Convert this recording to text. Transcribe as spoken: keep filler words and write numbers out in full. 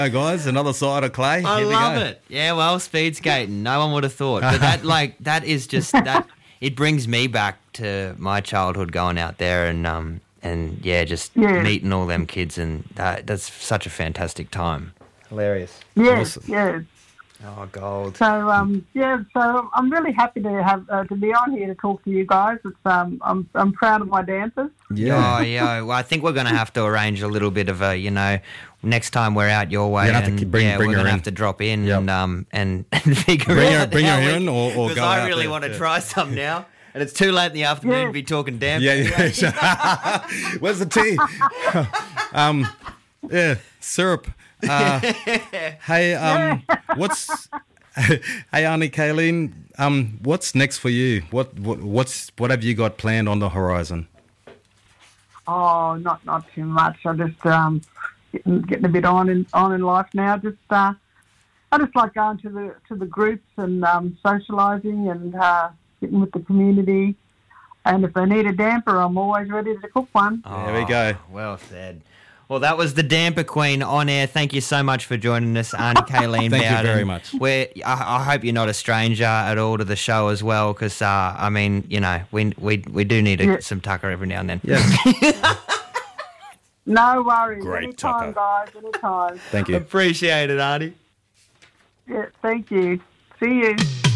Hey guys, another side of Clay. I Here we love go. it. Yeah, well, speed skating. No one would have thought. But that, like, that is just that. It brings me back to my childhood, going out there and um and yeah, just Yeah. meeting all them kids, and that that's such a fantastic time. Hilarious. Yes, Awesome. yes. Oh, gold. So um, yeah, so I'm really happy to have uh, to be on here to talk to you guys. It's um, I'm I'm proud of my dancers. Yeah. Oh, yeah. Well, I think we're going to have to arrange a little bit of a, you know, next time we're out your way, You're gonna have to and bring- yeah, bring we're her going to in. have to drop in Yep. and um and, and figure Bring her- out bring how her we- in or- or because go I out really there, want to yeah. try some now, and it's too late in the afternoon Yeah. to be talking damn. Yeah, yeah. Where's the tea? um, yeah, syrup. Uh, hey, um, what's hey, Auntie Kayleen? Um, what's next for you? What, what what's what have you got planned on the horizon? Oh, not not too much. I just um, getting, getting a bit on in on in life now. Just uh, I just like going to the to the groups and um, socialising and uh, getting with the community. And if they need a damper, I'm always ready to cook one. There we go. Oh, well said. Well, that was the Damper Queen on air. Thank you so much for joining us, Auntie Kayleen Thank you Bowden. very much. We're, I, I hope you're not a stranger at all to the show as well, because, uh, I mean, you know, we we, we do need a, Yeah. some tucker every now and then. Yes. No worries. Great, anytime, Tucker. guys. Anytime. Thank you. Appreciate it, Auntie. Yeah, thank you. See you.